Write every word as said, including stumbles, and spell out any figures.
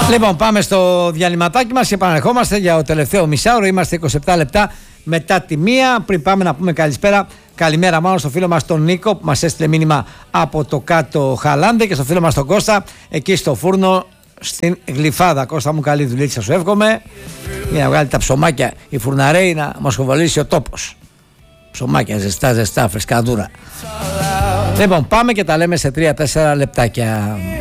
Λοιπόν, πάμε στο διαλυματάκι μας και επαναρχόμαστε για το τελευταίο μισάωρο. Είμαστε είκοσι επτά λεπτά μετά τη μία. Πριν πάμε να πούμε καλησπέρα, καλημέρα μάλλον στο φίλο μας τον Νίκο που μας έστειλε μήνυμα από το κάτω Χαλάνδε, και στο φίλο μας τον Κώστα εκεί στο φούρνο στην Γλυφάδα. Κώστα μου, καλή δουλίτσα σου εύχομαι, για να βγάλει τα ψωμάκια η φουρναρέη, να μας χοβολήσει ο τόπος. Ψωμάκια ζεστά ζεστά, φρεσκαδούρα. Λοιπόν, πάμε και τα λέμε σε τρία τέσσερα λεπτάκια.